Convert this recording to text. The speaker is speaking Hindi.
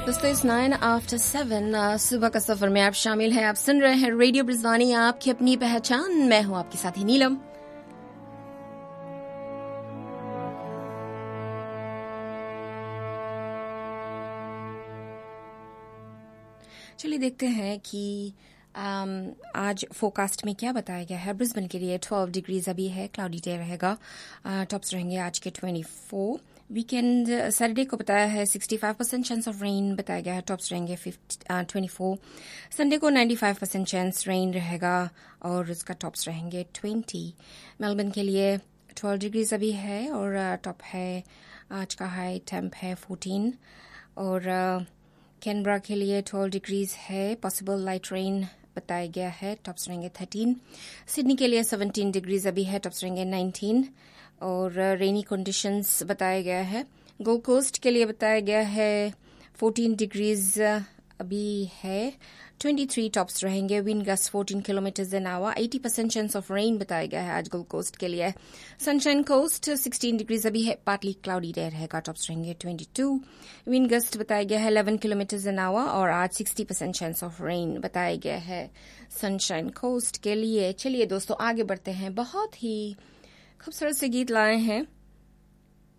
दोस्तों इस 9 आफ्टर 7 सुबह का सफर में आप शामिल हैं। आप सुन रहे हैं रेडियो ब्रिजवानी, आपकी अपनी पहचान। मैं हूं आपकी साथी नीलम। चलिए देखते हैं कि आज फोरकास्ट में क्या बताया गया है। ब्रिस्बेन के लिए 12 डिग्रीज अभी है, क्लाउडी डे रहेगा। टॉप्स रहेंगे आज के 24। वीकेंड सैटरडे को बताया है 65% चांस ऑफ रेन बताया गया है, टॉप्स रहेंगे 24। संडे को 95% चांस रेन रहेगा और उसका टॉप्स रहेंगे 20। मेलबर्न के लिए 12 डिग्रीज अभी है और टॉप है आज का हाई टेम्प है 14। और कैनबरा के लिए 12 डिग्रीज है, पॉसिबल लाइट रेन बताया गया है, टॉप्स रहेंगे 13। सिडनी के लिए 17 डिग्रीज अभी है, टॉप्स रहेंगे 19 और रेनी कंडीशंस बताया गया है। गोल्ड कोस्ट के लिए बताया गया है 14 डिग्रीज अभी है, 23 टॉप्स रहेंगे। Wind gust 14 kilometres an hour, 80% chance of rain बताया गया है आज गोल्ड कोस्ट के लिए। सनशाइन कोस्ट 16 डिग्रीज अभी है, पार्टली क्लाउडी डे रहेगा, टॉप्स रहेंगे 22। विंड गस्ट बताया गया है 11 किलोमीटर्स एन आवर और आज 60% चांस ऑफ रेन बताया गया है सनशाइन कोस्ट के लिए। चलिए दोस्तों आगे बढ़ते हैं, बहुत ही खूबसूरत से गीत लाए हैं